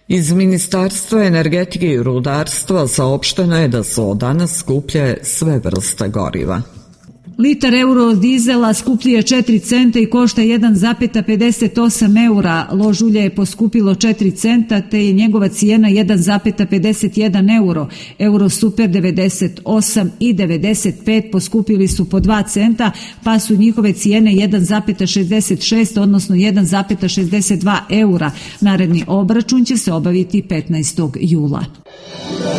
Iz Ministarstva energetike i rudarstva saopšteno je da su od danas skuplje sve vrste goriva. Litar eurodizela skuplji je 4 centa i košta 1,58 eura. Lož ulje je poskupilo 4 centa te je njegova cijena 1,51 euro. Euro super 98 i 95 poskupili su po 2 centa, pa su njihove cijene 1,66 odnosno 1,62 eura. Naredni obračun će se obaviti 15. jula.